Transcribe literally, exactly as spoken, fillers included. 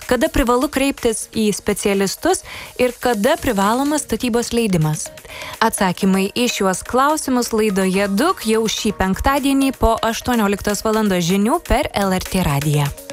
Kada privalu kreiptis į specialistus ir kada privalomas statybos leidimas? Atsakymai į šiuos klausimus laidoje Duk jau šį penktadienį po aštuonioliktos valandos žinių per L R T radiją.